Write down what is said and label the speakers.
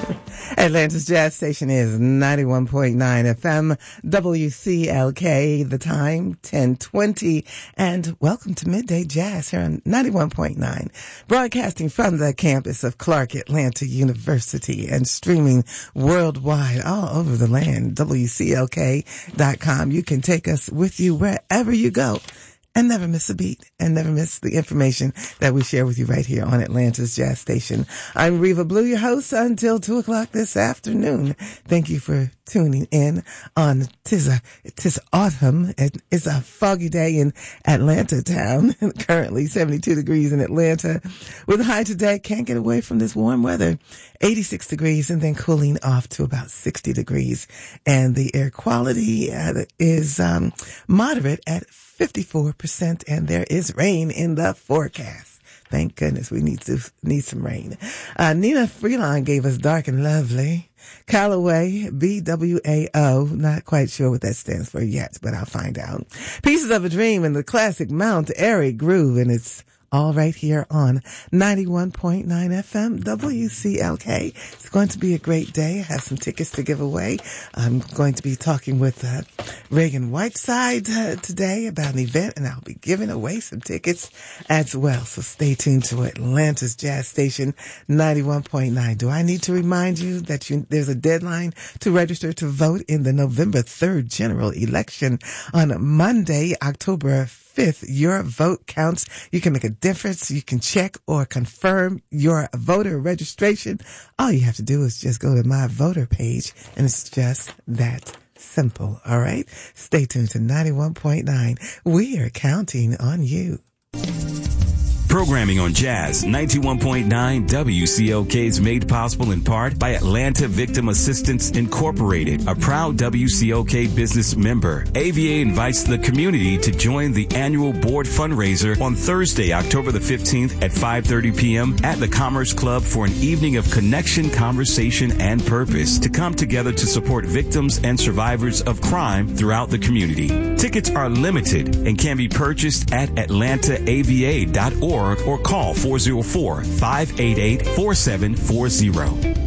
Speaker 1: Atlanta's Jazz Station is 91.9 FM, WCLK, the time 10:20, and welcome to Midday Jazz here on 91.9, broadcasting from the campus of Clark Atlanta University and streaming worldwide all over the land, WCLK.com. You can take us with you wherever you go and never miss a beat and never miss the information that we share with you right here on Atlanta's Jazz Station. I'm Reva Blue, your host until 2 o'clock this afternoon. Thank you for tuning in on tis autumn. It's a foggy day in Atlanta town. Currently 72 degrees in Atlanta. With a high today, can't get away from this warm weather. 86 degrees and then cooling off to about 60 degrees. And the air quality is moderate at 54%, and there is rain in the forecast. Thank goodness we need some rain. Nina Freelon gave us Dark and Lovely. Callaway, BWAO, not quite sure what that stands for yet, but I'll find out. Pieces of a Dream and the classic Mount Airy Groove, and it's all right here on 91.9 FM WCLK. It's going to be a great day. I have some tickets to give away. I'm going to be talking with Reagan Whiteside today about an event, and I'll be giving away some tickets as well. So stay tuned to Atlanta's Jazz Station 91.9. Do I need to remind you that there's a deadline to register to vote in the November 3rd general election on Monday, October 5th. Your vote counts. You can make a difference. You can check or confirm your voter registration. All you have to do is just go to my voter page, and it's just that simple. All right? Stay tuned to 91.9. We are counting on you.
Speaker 2: Programming on Jazz 91.9 WCLK is made possible in part by Atlanta Victim Assistance Incorporated, a proud WCLK business member. AVA invites the community to join the annual board fundraiser on Thursday, October the 15th at 5:30 p.m. at the Commerce Club for an evening of connection, conversation, and purpose to come together to support victims and survivors of crime throughout the community. Tickets are limited and can be purchased at atlantaava.org or call 404-588-4740.